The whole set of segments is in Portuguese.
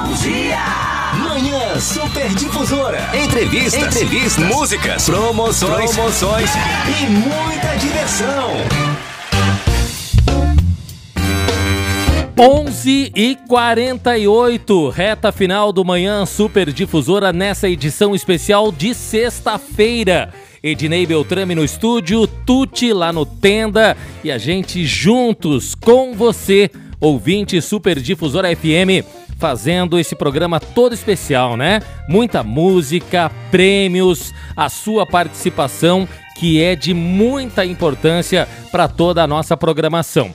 dia! Manhã Super Difusora. Entrevistas, músicas, promoções e muita diversão. 11h48, reta final do Manhã Super Difusora nessa edição especial de sexta-feira. Ednei Beltrame no estúdio, Tuti lá no Tenda e a gente juntos com você, ouvinte Super Difusora FM, fazendo esse programa todo especial, né? Muita música, prêmios, a sua participação, que é de muita importância para toda a nossa programação.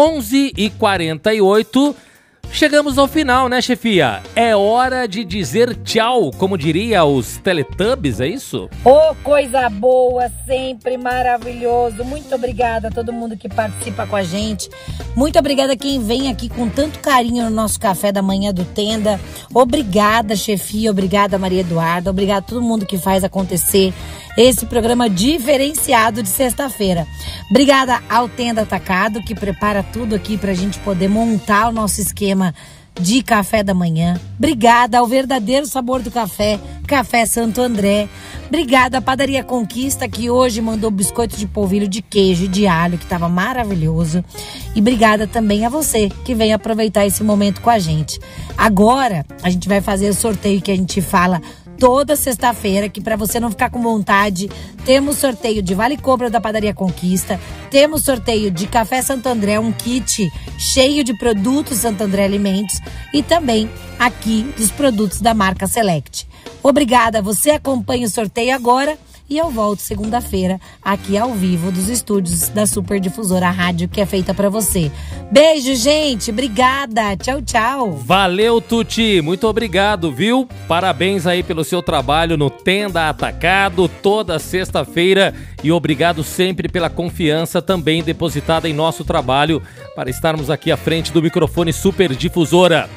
11h48, chegamos ao final, né, chefia? É hora de dizer tchau, como diria os Teletubbies, é isso? Ô, coisa boa, sempre maravilhoso. Muito obrigada a todo mundo que participa com a gente. Muito obrigada a quem vem aqui com tanto carinho no nosso café da manhã do Tenda. Obrigada, chefia, obrigada, Maria Eduarda. Obrigada a todo mundo que faz acontecer esse programa diferenciado de sexta-feira. Obrigada ao Tenda Atacado, que prepara tudo aqui pra gente poder montar o nosso esquema de café da manhã. Obrigada ao verdadeiro sabor do café, Café Santo André. Obrigada à Padaria Conquista, que hoje mandou biscoito de polvilho de queijo e de alho, que estava maravilhoso. E obrigada também a você que vem aproveitar esse momento com a gente. Agora, a gente vai fazer o sorteio que a gente fala toda sexta-feira, que para você não ficar com vontade, temos sorteio de Vale Compra da Padaria Conquista, temos sorteio de Café Santo André, um kit cheio de produtos Santo André Alimentos e também aqui dos produtos da marca Select. Obrigada, você acompanha o sorteio agora e eu volto segunda-feira aqui ao vivo dos estúdios da Super Difusora, a rádio que é feita pra você. Beijo, gente. Obrigada. Tchau, tchau. Valeu, Tuti. Muito obrigado, viu? Parabéns aí pelo seu trabalho no Tenda Atacado toda sexta-feira e obrigado sempre pela confiança também depositada em nosso trabalho para estarmos aqui à frente do microfone Super Difusora.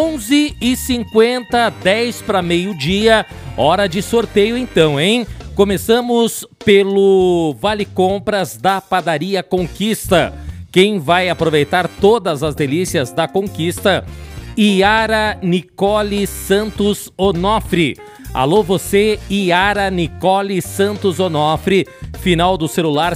11h50, 10 para meio-dia, hora de sorteio então, hein? Começamos pelo Vale Compras da Padaria Conquista. Quem vai aproveitar todas as delícias da Conquista? Yara Nicole Santos Onofre. Alô você, Yara Nicole Santos Onofre, final do celular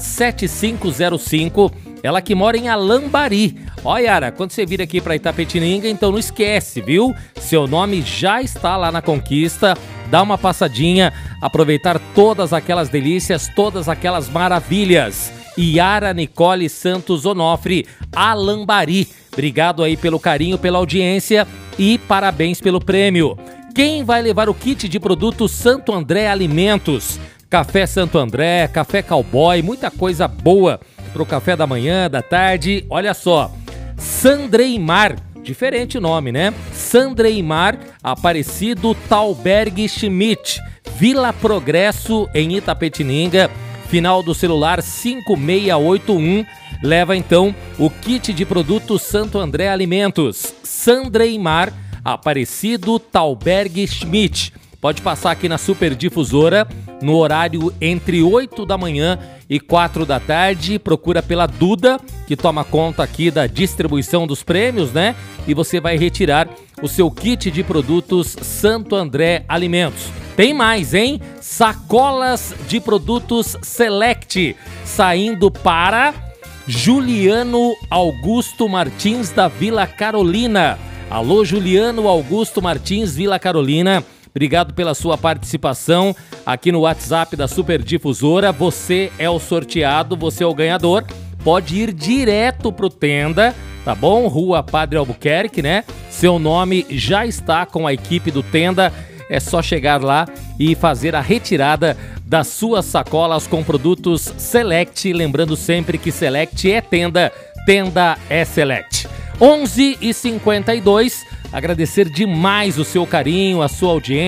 7505. Ela que mora em Alambari. Ó, Yara, quando você vir aqui para Itapetininga, então não esquece, viu? Seu nome já está lá na Conquista. Dá uma passadinha, aproveitar todas aquelas delícias, todas aquelas maravilhas. Yara Nicole Santos Onofre, Alambari. Obrigado aí pelo carinho, pela audiência e parabéns pelo prêmio. Quem vai levar o kit de produtos Santo André Alimentos? Café Santo André, café cowboy, muita coisa boa pro café da manhã, da tarde. Olha só, Sandreimar, diferente o nome, né? Sandreimar Aparecido Thalberg Schmidt, Vila Progresso, em Itapetininga, final do celular 5681. Leva então o kit de produtos Santo André Alimentos. Sandreimar Aparecido Thalberg Schmidt. Pode passar aqui na Super Difusora no horário entre 8 da manhã e 4 da tarde. Procura pela Duda, que toma conta aqui da distribuição dos prêmios, né? E você vai retirar o seu kit de produtos Santo André Alimentos. Tem mais, hein? Sacolas de produtos Select, saindo para Juliano Augusto Martins da Vila Carolina. Alô, Juliano Augusto Martins, Vila Carolina. Obrigado pela sua participação aqui no WhatsApp da Super Difusora. Você é o sorteado, você é o ganhador. Pode ir direto pro Tenda, tá bom? Rua Padre Albuquerque, né? Seu nome já está com a equipe do Tenda. É só chegar lá e fazer a retirada das suas sacolas com produtos Select. Lembrando sempre que Select é Tenda, Tenda é Select. 11h52, agradecer demais o seu carinho, a sua audiência.